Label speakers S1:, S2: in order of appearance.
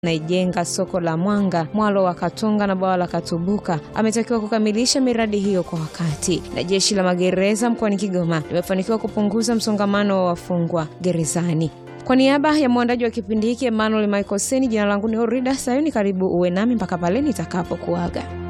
S1: anaijenga soko la Mwanga, mwalo wa Katonga na bwawa la Katubuka ametakiwa kukamilisha miradi hiyo kwa wakati. Na jeshi la magereza mkoani Kigoma limefanikiwa kupunguza msongamano wa wafungwa gerezani. Kwa niaba ya mwandaji wa kipindi hiki Emmanuel Michael Seni, jina langu ni Orida Sayuni. Karibu uwe nami mpaka pale nitakapokuaga.